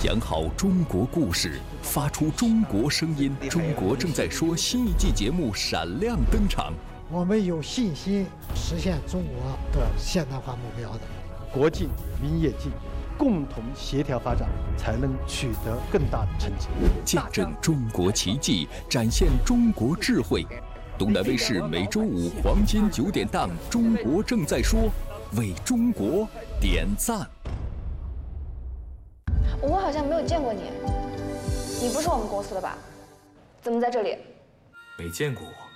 讲好中国故事，发出中国声音。中国正在说新一季节目闪亮登场。 我们有信心实现中国的现代化目标的。 国进民也进，共同协调发展，才能取得更大的成绩。 见证中国奇迹，展现中国智慧。东南卫视每周五黄金9点档《中国正在说》，为中国点赞。 我好像没有见过你，你不是我们公司的吧？怎么在这里？ 没见过我。